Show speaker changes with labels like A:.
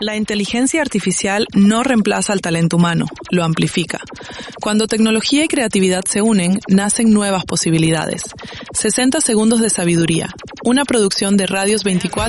A: La inteligencia artificial no reemplaza al talento humano, lo amplifica. Cuando tecnología y creatividad se unen, nacen nuevas posibilidades. 60 segundos de sabiduría, una producción de Radios 24